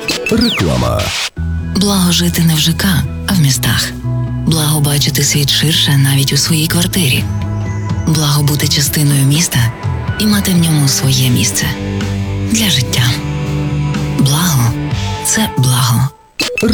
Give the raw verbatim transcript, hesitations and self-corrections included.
Реклама. Благо жити не в ЖК, а в містах. Благо бачити світ ширше навіть у своїй квартирі. Благо бути частиною міста і мати в ньому своє місце.